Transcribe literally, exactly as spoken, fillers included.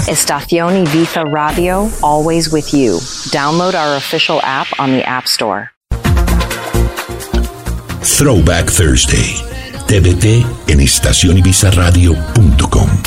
Estación Ibiza Radio, always with you. Download our official app on the App Store. Throwback Thursday. T V T en estación ibiza radio punto com.